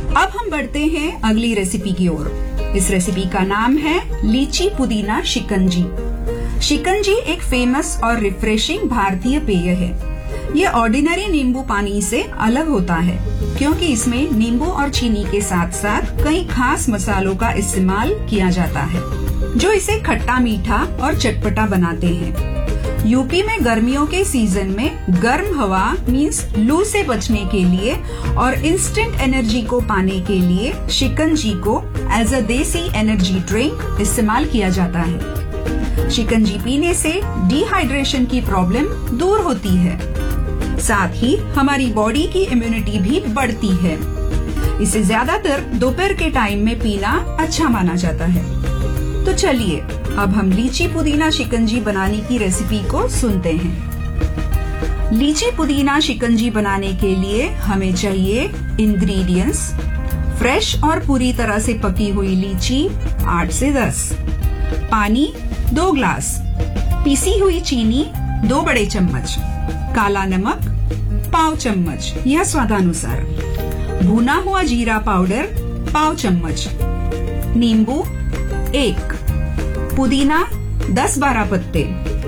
अब हम बढ़ते हैं अगली रेसिपी की ओर। इस रेसिपी का नाम है लीची पुदीना शिकंजी। शिकंजी एक फेमस और रिफ्रेशिंग भारतीय पेय है। ये ऑर्डिनरी नींबू पानी से अलग होता है क्योंकि इसमें नींबू और चीनी के साथ साथ कई खास मसालों का इस्तेमाल किया जाता है जो इसे खट्टा मीठा और चटपटा बनाते हैं। यूपी में गर्मियों के सीजन में गर्म हवा मींस लू से बचने के लिए और इंस्टेंट एनर्जी को पाने के लिए शिकंजी को एज अ देसी एनर्जी ड्रिंक इस्तेमाल किया जाता है। शिकंजी पीने से डिहाइड्रेशन की प्रॉब्लम दूर होती है, साथ ही हमारी बॉडी की इम्यूनिटी भी बढ़ती है। इसे ज्यादातर दोपहर के टाइम में पीना अच्छा माना जाता है। तो चलिए अब हम लीची पुदीना शिकंजी बनाने की रेसिपी को सुनते हैं। लीची पुदीना शिकंजी बनाने के लिए हमें चाहिए इंग्रेडिएंट्स: फ्रेश और पूरी तरह से पकी हुई लीची 8 से 10, पानी 2 ग्लास, पीसी हुई चीनी 2 बड़े चम्मच, काला नमक पाव चम्मच या स्वादानुसार, भुना हुआ जीरा पाउडर पाव चम्मच, नींबू 1, पुदीना 10-12 पत्ते,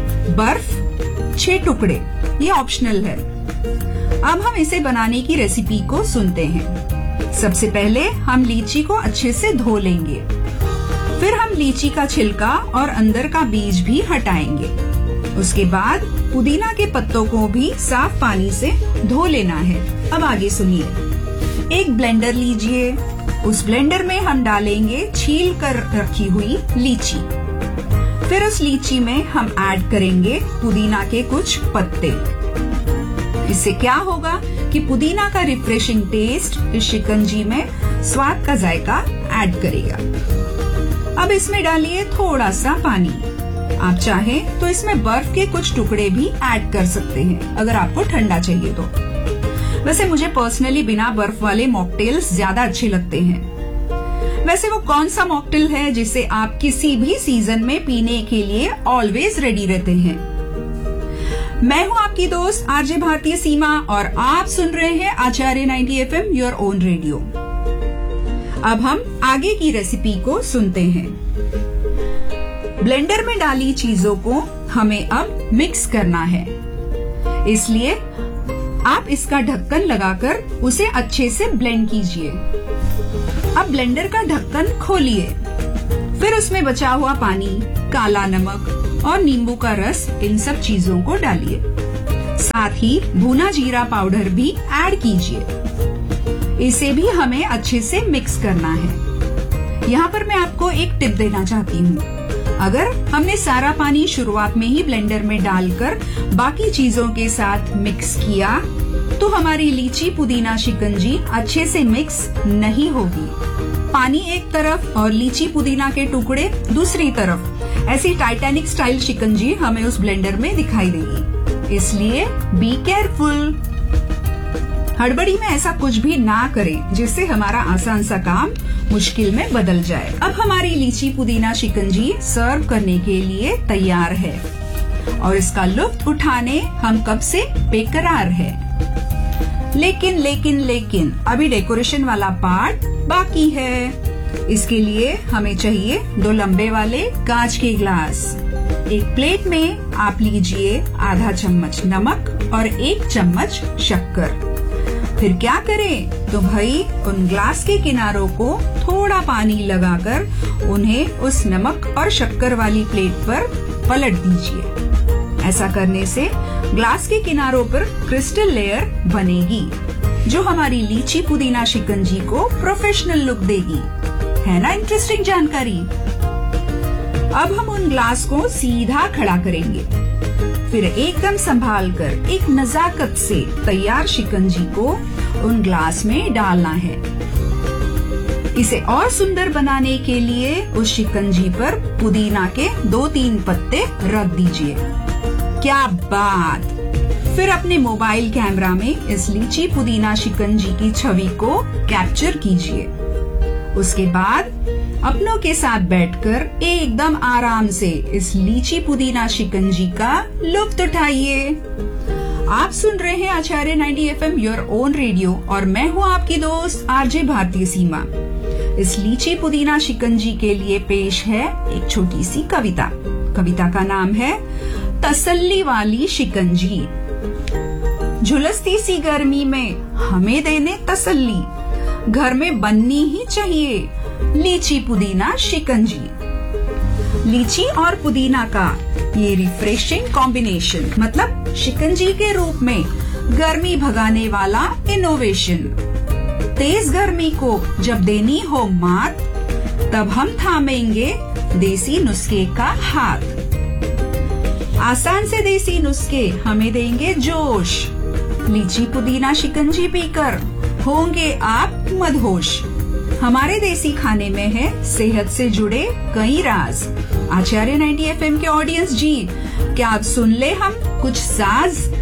बर्फ 6 टुकड़े, ये ऑप्शनल है। अब हम इसे बनाने की रेसिपी को सुनते हैं। सबसे पहले हम लीची को अच्छे से धो लेंगे, फिर हम लीची का छिलका और अंदर का बीज भी हटाएंगे। उसके बाद पुदीना के पत्तों को भी साफ पानी से धो लेना है। अब आगे सुनिए। एक ब्लेंडर लीजिए, उस ब्लेंडर में हम डालेंगे छील कर रखी हुई लीची। फिर उस लीची में हम ऐड करेंगे पुदीना के कुछ पत्ते। इससे क्या होगा कि पुदीना का रिफ्रेशिंग टेस्ट इस शिकंजी में स्वाद का जायका ऐड करेगा। अब इसमें डालिए थोड़ा सा पानी। आप चाहें तो इसमें बर्फ के कुछ टुकड़े भी ऐड कर सकते हैं अगर आपको ठंडा चाहिए तो। वैसे मुझे पर्सनली बिना बर्फ वाले मॉकटेल्स ज्यादा अच्छे लगते हैं। वैसे वो कौन सा मॉकटेल है जिसे आप किसी भी सीजन में पीने के लिए ऑलवेज रेडी रहते हैं? मैं हूं आपकी दोस्त आरजे भारतीय सीमा और आप सुन रहे हैं आचार्य 90 FM योर ओन रेडियो। अब हम आगे की रेसिपी को सुनते हैं। ब्लेंडर में डाली चीजों को हमें अब मिक्स करना है, इसलिए आप इसका ढक्कन लगाकर उसे अच्छे से ब्लेंड कीजिए। अब ब्लेंडर का ढक्कन खोलिए, फिर उसमें बचा हुआ पानी, काला नमक और नींबू का रस, इन सब चीजों को डालिए। साथ ही भुना जीरा पाउडर भी ऐड कीजिए। इसे भी हमें अच्छे से मिक्स करना है। यहाँ पर मैं आपको एक टिप देना चाहती हूँ। अगर हमने सारा पानी शुरुआत में ही ब्लेंडर में डालकर बाकी चीजों के साथ मिक्स किया तो हमारी लीची पुदीना शिकंजी अच्छे से मिक्स नहीं होगी। पानी एक तरफ और लीची पुदीना के टुकड़े दूसरी तरफ, ऐसी टाइटैनिक स्टाइल शिकंजी हमें उस ब्लेंडर में दिखाई देगी। इसलिए बी केयरफुल। हड़बड़ी में ऐसा कुछ भी ना करें जिससे हमारा आसान सा काम मुश्किल में बदल जाए। अब हमारी लीची पुदीना शिकंजी सर्व करने के लिए तैयार है और इसका लुत्फ उठाने हम कब से बेकरार है। लेकिन अभी डेकोरेशन वाला पार्ट बाकी है। इसके लिए हमें चाहिए 2 लंबे वाले कांच के ग्लास। एक प्लेट में आप लीजिए आधा चम्मच नमक और 1 चम्मच शक्कर। फिर क्या करें तो भाई उन ग्लास के किनारों को थोड़ा पानी लगाकर उन्हें उस नमक और शक्कर वाली प्लेट पर पलट दीजिए। ऐसा करने से ग्लास के किनारों पर क्रिस्टल लेयर बनेगी जो हमारी लीची पुदीना शिकंजी को प्रोफेशनल लुक देगी। है ना इंटरेस्टिंग जानकारी? अब हम उन ग्लास को सीधा खड़ा करेंगे, फिर एकदम संभालकर एक नजाकत से तैयार शिकंजी को उन ग्लास में डालना है। इसे और सुंदर बनाने के लिए उस शिकंजी पर पुदीना के 2-3 पत्ते रख दीजिए। क्या बात! फिर अपने मोबाइल कैमरा में इस लीची पुदीना शिकंजी की छवि को कैप्चर कीजिए। उसके बाद अपनों के साथ बैठकर एकदम आराम से इस लीची पुदीना शिकंजी का लुत्फ उठाइए। आप सुन रहे हैं आचार्य 90 FM योर ओन रेडियो और मैं हूँ आपकी दोस्त आरजे भारतीय सीमा। इस लीची पुदीना शिकंजी के लिए पेश है एक छोटी सी कविता। कविता का नाम है तसल्ली वाली शिकंजी। झुलसती सी गर्मी में हमें देने तसल्ली, घर में बननी ही चाहिए लीची पुदीना शिकंजी। लीची और पुदीना का ये रिफ्रेशिंग कॉम्बिनेशन, मतलब शिकंजी के रूप में गर्मी भगाने वाला इनोवेशन। तेज गर्मी को जब देनी हो मात, तब हम थामेंगे देसी नुस्खे का हाथ। आसान से देसी नुस्खे हमें देंगे जोश, लीची पुदीना शिकंजी पीकर होंगे आप मदहोश। हमारे देसी खाने में है सेहत से जुड़े कई राज। आचार्य 90 FM के ऑडियंस जी, क्या आप सुन ले हम कुछ साज?